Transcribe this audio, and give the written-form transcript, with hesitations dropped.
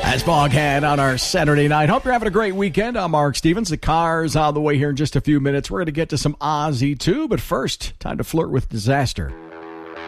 That's Boghead on our Saturday night. Hope you're having a great weekend. I'm Mark Stevens. The car's on the way here in just a few minutes. We're going to get to some Ozzy, too. But first, time to flirt with disaster.